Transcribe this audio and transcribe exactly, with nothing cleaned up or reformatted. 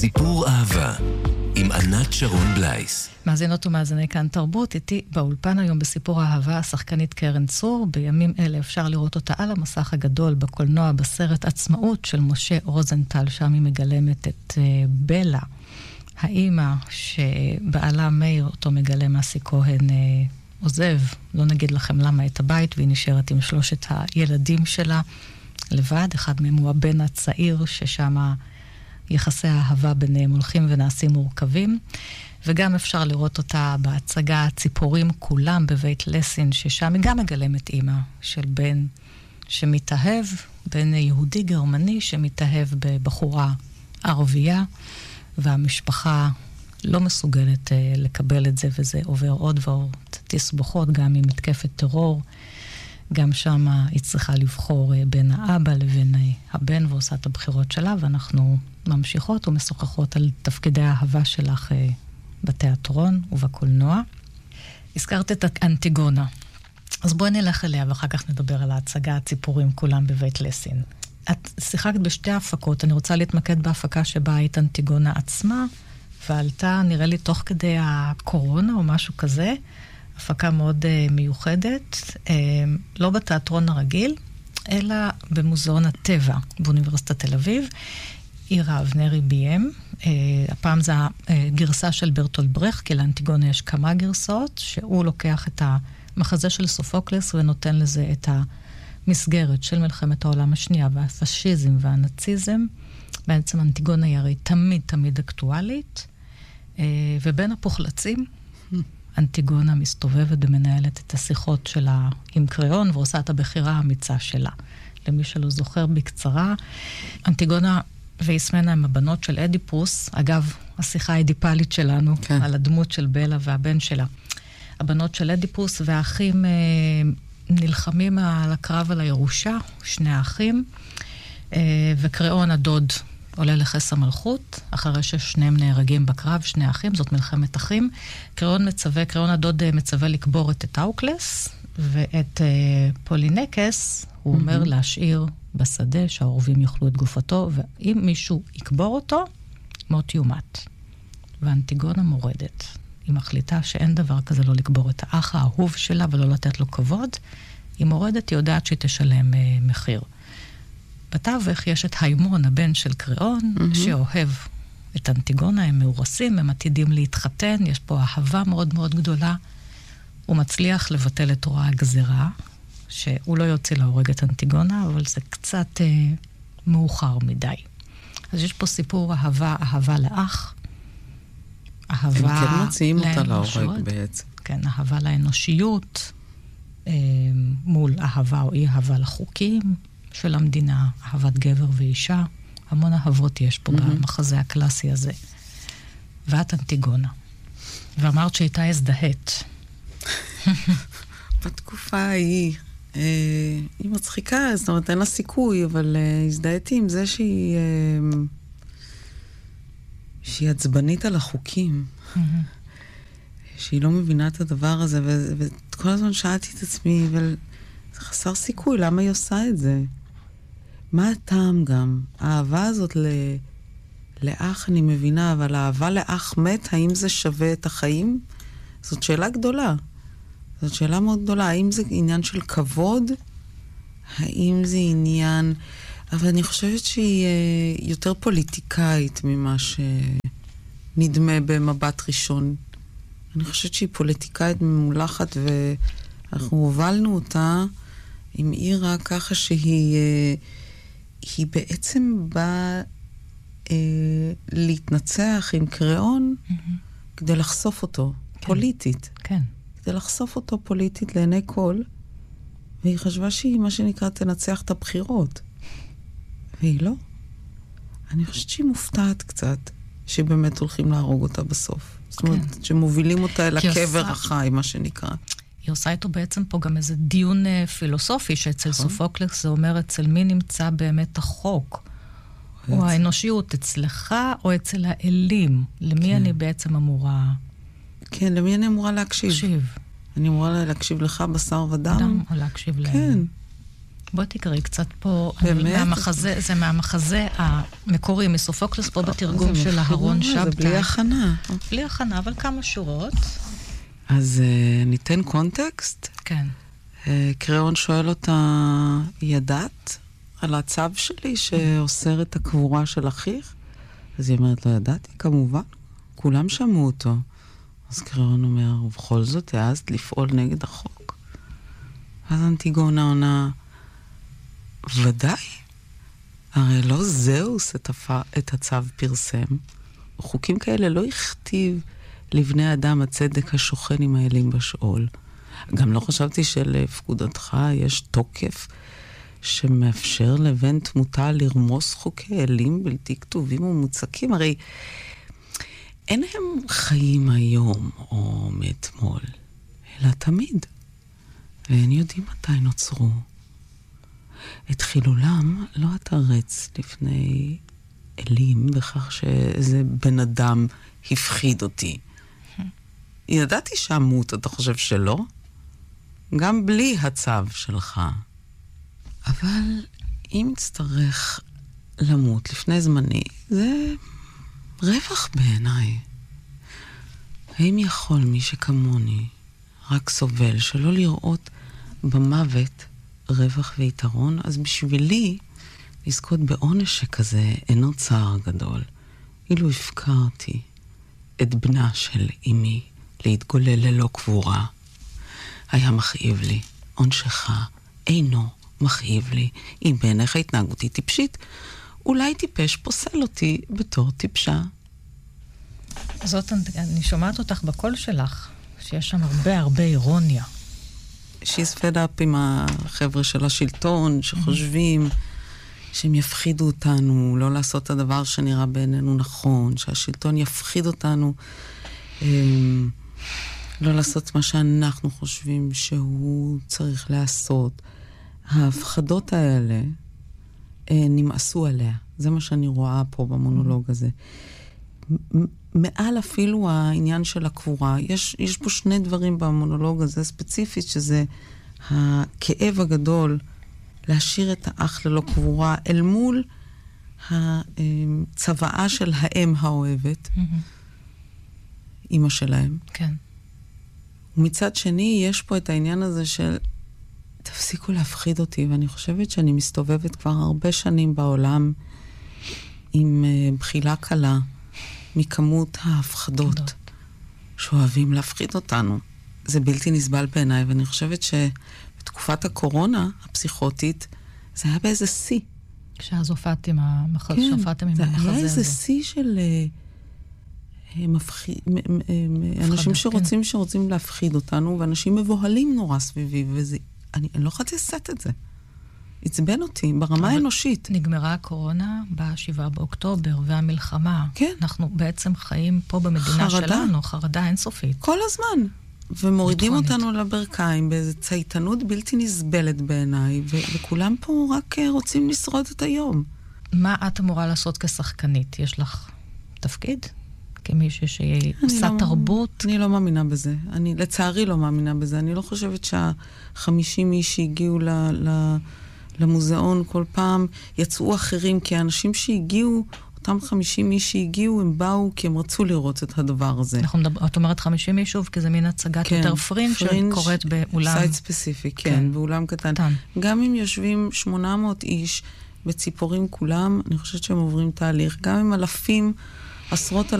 סיפור אהבה עם ענת שרון בלייס. מאזינות ומאזיני כאן תרבות, איתי באולפן היום בסיפור האהבה השחקנית קרן צור. בימים אלה אפשר לראות אותה על המסך הגדול בקולנוע בסרט עצמאות של משה רוזנטל, שם היא מגלמת את uh, בלה, האימא שבעלה מאיר, אותו מגלם אסי כהן, uh, עוזב, לא נגיד לכם למה, את הבית, והיא נשארת עם שלושת הילדים שלה לבד. אחד מהם הוא הבן הצעיר, ששם יחסי האהבה ביניהם הולכים ונעשים מורכבים. וגם אפשר לראות אותה בהצגה ציפורים כולם בבית לסין, ששם היא גם מגלמת אימא של בן שמתאהב, בן יהודי גרמני שמתאהב בבחורה ערבייה, והמשפחה לא מסוגלת uh, לקבל את זה, וזה עובר עוד ועוד תסבוכות, גם עם מתקפת טרור. גם שם היא צריכה לבחור uh, בין האבא לבין uh, הבן, ועושה את הבחירות שלה, ואנחנו ממשיכות ומשוחחות על תפקידי האהבה שלך uh, בתיאטרון ובקולנוע. הזכרת את אנטיגונה, אז בואי נלך אליה ואחר כך נדבר על ההצגה הציפורים כולם בבית לסין. את שיחקת בשתי הפקות, אני רוצה להתמקד בהפקה שבה היית אנטיגונה עצמה, ועלתה נראה לי תוך כדי הקורונה או משהו כזה, הפקה מאוד uh, מיוחדת, uh, לא בתיאטרון הרגיל, אלא במוזיאון הטבע באוניברסיטת תל אביב. עירה אבנרי ביים, uh, הפעם זה הגרסה של ברטולד ברכט, כי לאנטיגונה יש כמה גרסאות, שהוא לוקח את המחזה של סופוקלס ונותן לזה את המסגרת של מלחמת העולם השנייה, והפשיזם והנאציזם. בעצם אנטיגונה היא הרי תמיד תמיד אקטואלית, ובין הפוחלצים, אנטיגונה מסתובבת ומנהלת את השיחות שלה עם קריאון, ועושה את הבחירה האמיצה שלה. למי שלא זוכר בקצרה, אנטיגונה ואיסמנה הם הבנות של אדיפוס, אגב, השיחה האדיפלית שלנו, כן. על הדמות של בלה והבן שלה. הבנות של אדיפוס והאחים אה, נלחמים על הקרב על הירושה, שני האחים, אה, וקריאון הדוד עולה לכס המלכות, אחרי ששניהם נהרגים בקרב, שני האחים, זאת מלחמת אחים. קריאון מצווה, קריאון הדוד מצווה לקבור את אאוקלס, ואת אה, פולינקס, הוא אומר להשאיר בשדה, שהעורבים יאכלו את גופתו, ואם מישהו יקבור אותו, מות יומת. ואנטיגונה מורדת. היא מחליטה שאין דבר כזה לא לקבור את האח האהוב שלה, ולא לתת לו כבוד. היא מורדת, היא יודעת שהיא תשלם אה, מחיר. בתווך יש את היימון, הבן של קריאון, mm-hmm. שאוהב את אנטיגונה, הם מאורסים, הם עתידים להתחתן, יש פה אהבה מאוד מאוד גדולה. הוא מצליח לבטל את רוע הגזירה, שהוא לא יוצא להורג את אנטיגונה, אבל זה קצת אה, מאוחר מדי. אז יש פה סיפור אהבה, אהבה לאח, אהבה הם כן מציעים אותה להורג בעצם. כן, אהבה לאנושיות, אה, מול אהבה או אי אהבה לחוקים של המדינה, אהבת גבר ואישה, המון אהבות יש פה mm-hmm. במחזה הקלאסי הזה. ואת אנטיגונה. ואמרת שהייתה הזדהת. בתקופה ההיא, אה, היא מצחיקה, זאת אומרת, אין לה סיכוי, אבל אה, הזדהיתי עם זה שהיא, אה, שהיא עצבנית על החוקים. Mm-hmm. שהיא לא מבינה את הדבר הזה, ו- וכל הזמן שאלתי את עצמי, אבל זה חסר סיכוי, למה היא עושה את זה? מה הטעם גם? האהבה הזאת ל... לאח אני מבינה, אבל האהבה לאח מת, האם זה שווה את החיים? זאת שאלה גדולה. זאת שאלה מאוד גדולה. האם זה עניין של כבוד? האם זה עניין... אבל אני חושבת שהיא יותר פוליטיקאית ממה שנדמה במבט ראשון. אני חושבת שהיא פוליטיקאית ממולחת, ואנחנו הובלנו אותה עם עירה ככה שהיא היא בעצם באה אה, להתנצח עם קריאון mm-hmm. כדי לחשוף אותו, כן. פוליטית. כן. כדי לחשוף אותו פוליטית לעיני כל, והיא חשבה שהיא, מה שנקרא, תנצח את הבחירות. והיא לא. אני חושבת שהיא מופתעת קצת, שבאמת הולכים להרוג אותה בסוף. זאת אומרת, כן. שמובילים אותה אל הקבר החי, מה שנקרא. היא עושה איתו בעצם פה גם איזה דיון uh, פילוסופי, שאצל סופוקלס זה אומר, אצל מי נמצא באמת החוק? או האנושיות, אצלך או אצל האלים? למי כן. אני בעצם אמורה... כן, למי אני אמורה להקשיב? להקשיב. אני אמורה להקשיב לך בשר ודם? אדם או להקשיב להם. כן. בוא תקראי קצת פה, באמת? מהמחזה, זה מהמחזה המקורי, מסופוקלס פה בתרגום של אהרון שבתאי. זה בלי הכנה. בלי הכנה, אבל כמה שורות. אז uh, ניתן קונטקסט. כן. Uh, קריאון שואל אותה, ידעת על הצו שלי שאוסר את הקבורה של אחיך? אז היא אומרת, לא ידעתי, כמובן. כולם שמעו אותו. אז קריאון אומר, ובכל זאת העזת לפעול נגד החוק. אז אנטיגונה עונה, ודאי. הרי לא זהוס את, הפ... את הצו פרסם. חוקים כאלה לא הכתיב לבני אדם הצדק השוכן עם האלים בשאול. גם לא חשבתי שלפקודתך יש תוקף שמאפשר לבן תמותה לרמוס חוקי אלים בלתי כתובים ומוצקים. הרי אין הם חיים היום או מאתמול, אלא תמיד. והם יודעים מתי נוצרו. את חילולם לא אתה רץ לפני אלים בכך שאיזה בן אדם הפחיד אותי. ידעתי שהמות, אתה חושב שלא? גם בלי הצו שלך. אבל אם תצטרך למות לפני זמני, זה רווח בעיניי. האם יכול מי שכמוני רק סובל שלא לראות במוות רווח ויתרון? אז בשבילי לזכות בעונש שכזה אינו צער גדול. אילו הפקרתי את בנה של אמי להתגולל ללא קבורה, היה מכאיב לי. עונשך אינו מכאיב לי. אם בעיניך התנהגותי טיפשית, אולי טיפש פוסל אותי בתור טיפשה. זאת, אני שומעת אותך בקול שלך, שיש שם הרבה הרבה אירוניה. She's fed up עם החבר'ה של השלטון, שחושבים שהם יפחידו אותנו, לא לעשות את הדבר שנראה בעינינו נכון, שהשלטון יפחיד אותנו, לא לעשות מה שאנחנו חושבים שהוא צריך לעשות. ההפחדות האלה נמאסו עליה. זה מה שאני רואה פה במונולוג הזה. מעל אפילו העניין של הקבורה, יש, יש פה שני דברים במונולוג הזה ספציפית, שזה הכאב הגדול להשאיר את האח ללא קבורה, אל מול הצוואה של האם האוהבת, אמא שלהם. כן. ומצד שני, יש פה את העניין הזה של תפסיקו להפחיד אותי, ואני חושבת שאני מסתובבת כבר הרבה שנים בעולם עם בחילה קלה, מכמות ההפחדות שאוהבים להפחיד אותנו. זה בלתי נסבל בעיניי, ואני חושבת שבתקופת הקורונה הפסיכוטית, זה היה באיזה שיא. כשאז הופעתם עם המחזה הזה. כן, זה היה איזה שיא של אנשים שרוצים שרוצים להפחיד אותנו, ואנשים מבוהלים נורא סביבי, ואני לא יכולתי לשאת את זה. עצבן אותי, ברמה האנושית. נגמרה הקורונה בשבעה באוקטובר, והמלחמה. כן. אנחנו בעצם חיים פה במדינה חרדה. שלנו, חרדה אינסופית. כל הזמן. ומורידים אותנו לברכיים באיזו צייתנות בלתי נסבלת בעיניי, ו- וכולם פה רק רוצים לשרוד את היום. מה את אמורה לעשות כשחקנית? יש לך תפקיד? כמישהו שהיא עושה לא, תרבות? אני לא מאמינה בזה. אני לצערי לא מאמינה בזה. אני לא חושבת שהחמישים איש שהגיעו ל... ל- למוזיאון כל פעם יצאו אחרים, כי האנשים שהגיעו, אותם חמישים איש שהגיעו, הם באו כי הם רצו לראות את הדבר הזה. אנחנו מדבר, את אומרת חמישים איש שוב, כי זה מין הצגת כן, יותר פרינג' שקורית באולם. סייט ספציפי, כן, כן. באולם קטן. קטן. גם אם יושבים שמונה מאות איש בציפורים כולם, אני חושבת שהם עוברים תהליך. גם אם אלפים, עשרות